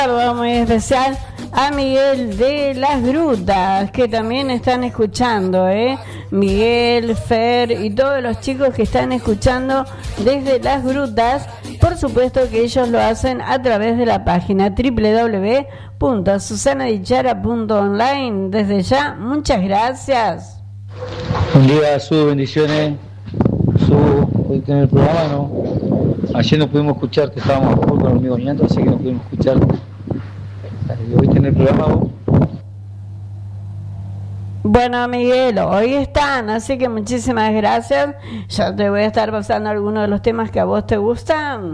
Muy especial a Miguel de las Grutas, que también están escuchando, Miguel, Fer y todos los chicos que están escuchando desde las Grutas. Por supuesto que ellos lo hacen a través de la página www.susanadichara.online. Desde ya, muchas gracias. Buen día, Su, bendiciones. Su, hoy en el programa, ¿no? Ayer no pudimos escucharte, estábamos a full con el amigo Ñato, así que no pudimos escucharte. Hoy en el programa vos. Bueno, Miguel, hoy están, así que muchísimas gracias. Yo te voy a estar pasando algunos de los temas que a vos te gustan.